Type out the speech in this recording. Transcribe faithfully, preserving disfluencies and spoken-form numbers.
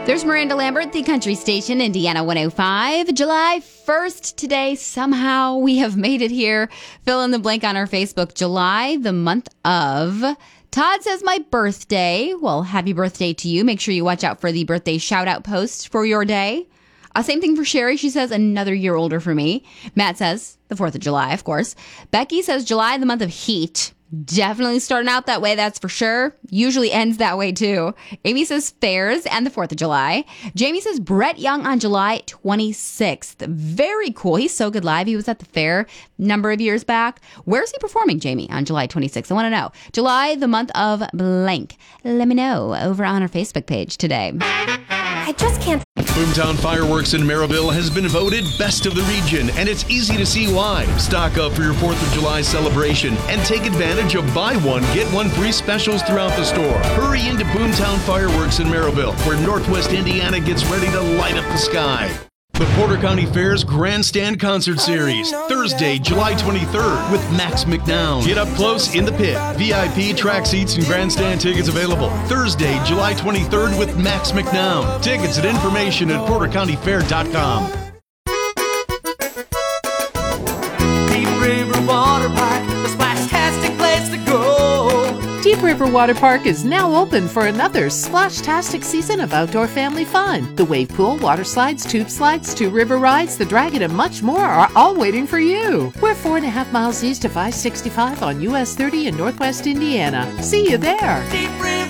There's Miranda Lambert, the country station, Indiana one oh five. July first today. Somehow we have made it here. Fill in the blank on our Facebook. July, the month of... Todd says my birthday. Well, happy birthday to you. Make sure you watch out for the birthday shout-out post for your day. Uh, same thing for Sherry. She says another year older for me. Matt says the fourth of July, of course. Becky says July, the month of heat. Definitely starting out that way, that's for sure. Usually ends that way, too. Amy says fairs and the fourth of July. Jamie says Brett Young on July twenty-sixth. Very cool. He's so good live. He was at the fair a number of years back. Where's he performing, Jamie, on July twenty-sixth? I want to know. July, the month of blank. Let me know over on our Facebook page today. I just can't. Boomtown Fireworks in Merrillville has been voted best of the region, and it's easy to see why. Stock up for your fourth of July celebration and take advantage of buy one, get one free specials throughout the store. Hurry into Boomtown Fireworks in Merrillville, where Northwest Indiana gets ready to light up the sky. The Porter County Fair's Grandstand Concert Series, Thursday, July twenty-third, with Max McNown. Get up close in the pit. V I P track seats and grandstand tickets available. Thursday, July twenty-third, with Max McNown. Tickets and information at porter county fair dot com. Deep River Water Park, the splash-tastic place to go. Deep River Water Park is now open for another splash-tastic season of outdoor family fun. The wave pool, water slides, tube slides, two river rides, the dragon, and much more are all waiting for you. We're four and a half miles east of I sixty-five on U S thirty in Northwest Indiana. See you there. Deep River